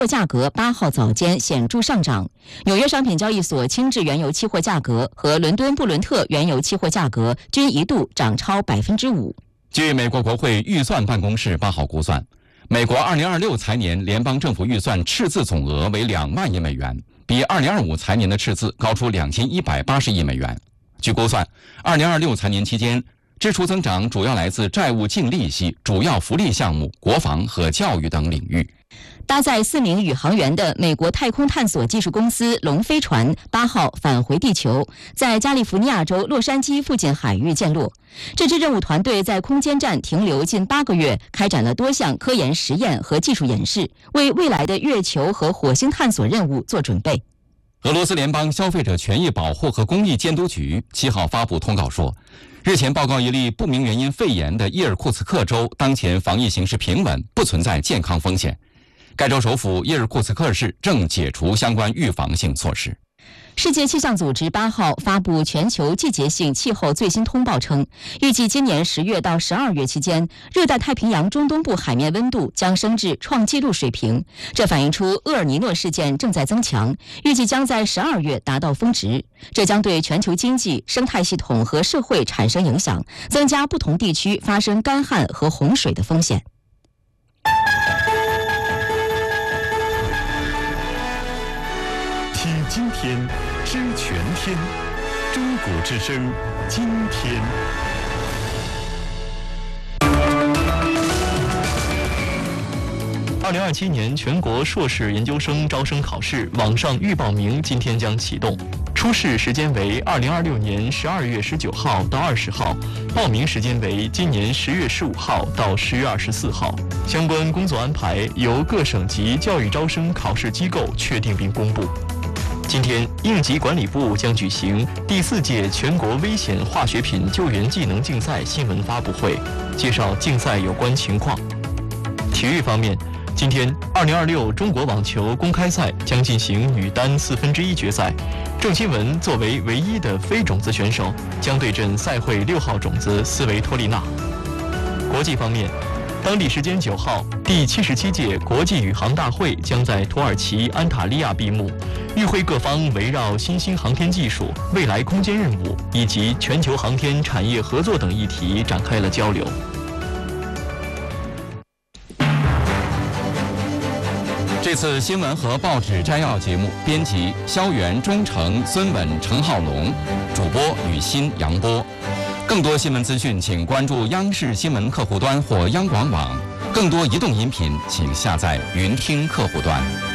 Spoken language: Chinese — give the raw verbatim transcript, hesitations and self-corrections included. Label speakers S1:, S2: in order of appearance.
S1: 价格八号早间显著上涨，纽约商品交易所轻质原油期货价格和伦敦布伦特原油期货价格均一度涨超百分之五。
S2: 据美国国会预算办公室八号估算，美国二零二六财年联邦政府预算赤字总额为两万亿美元，比二零二五财年的赤字高出两千一百八十亿美元。据估算，二零二六财年期间，支出增长主要来自债务净利息、主要福利项目、国防和教育等领域。
S1: 搭载四名宇航员的美国太空探索技术公司龙飞船八号返回地球，在加利福尼亚州洛杉矶附近海域降落。这支任务团队在空间站停留近八个月，开展了多项科研实验和技术演示，为未来的月球和火星探索任务做准备。
S2: 俄罗斯联邦消费者权益保护和公益监督局七号发布通告说，日前报告一例不明原因肺炎的伊尔库茨克州当前防疫形势平稳，不存在健康风险。该州首府伊尔库茨克市正解除相关预防性措施。
S1: 世界气象组织八号发布全球季节性气候最新通报称，预计今年十月到十二月期间，热带太平洋中东部海面温度将升至创纪录水平。这反映出厄尔尼诺事件正在增强，预计将在十二月达到峰值。这将对全球经济、生态系统和社会产生影响，增加不同地区发生干旱和洪水的风险。
S3: 听今天，知全天，中国之声，今天。
S4: 二零二七年全国硕士研究生招生考试网上预报名今天将启动，初试时间为二零二六年十二月十九号到二十号，报名时间为今年十月十五号到十月二十四号。相关工作安排由各省级教育招生考试机构确定并公布。今天，应急管理部将举行第四届全国危险化学品救援技能竞赛新闻发布会，介绍竞赛有关情况。体育方面，今天二零二六中国网球公开赛将进行女单四分之一决赛，郑钦文作为唯一的非种子选手，将对阵赛会六号种子斯维托利娜。国际方面，当地时间九号，第七十七届国际宇航大会将在土耳其安塔利亚闭幕。与会各方围绕新兴航天技术、未来空间任务以及全球航天产业合作等议题展开了交流。
S2: 这次新闻和报纸摘要节目，编辑肖元、钟诚、孙稳、陈浩龙，主播雨欣、杨波。更多新闻资讯，请关注央视新闻客户端或央广网。更多移动音频，请下载云听客户端。